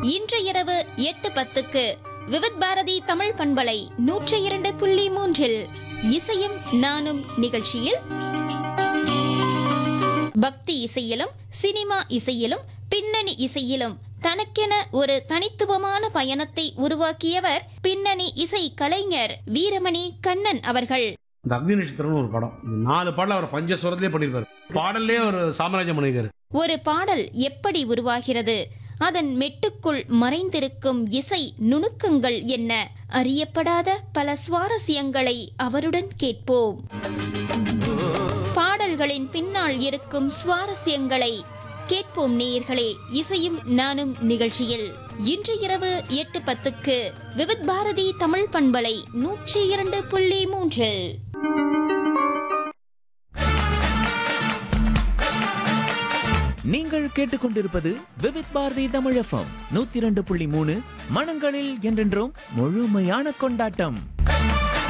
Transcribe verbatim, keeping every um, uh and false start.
இன்று இரவு எட்டு பத்துக்கு விவித் பாரதி தமிழ் பண்பலை நூற்றி இரண்டு புள்ளி மூன்றில் இசையும் நானும் நிகழ்ச்சியில் பக்தி இசையிலும் சினிமா இசையிலும் பின்னணி இசையிலும் தனக்கென ஒரு தனித்துவமான பயணத்தை உருவாக்கியவர் பின்னணி இசை கலைஞர் வீரமணி கண்ணன் அவர்கள். இந்த அக்னி நட்சத்திரம்னு ஒரு படம், இந்த நாலு பாடல் அவர் பஞ்சஸ்வரத்திலே பண்ணியிருப்பாரு. பாடல்லே ஒரு சாம்ராஜ்யம் பண்ணியிருக்காரு. ஒரு பாடல் எப்படி உருவாகிறது, அதன் மெட்டுக்குள் மறைந்திருக்கும் இசை நுணுக்கங்கள் என்ன, அறியப்படாத பல சுவாரஸ்யங்களை அவருடன் கேட்போம். பாடல்களின் பின்னால் இருக்கும் சுவாரஸ்யங்களை கேட்போம் நேயர்களே. இசையும் நானும் நிகழ்ச்சியில் இன்று இரவு எட்டு பத்துக்கு விவித் பாரதி தமிழ் பண்பலை நூற்றி இரண்டு புள்ளி மூன்றில். நீங்கள் கேட்டுக்கொண்டிருப்பது விவித் பாரதி தமிழ் எஃப்எம் நூத்தி இரண்டு புள்ளி மூணு. மனங்களில் என்றென்றும் முழுமையான கொண்டாட்டம்.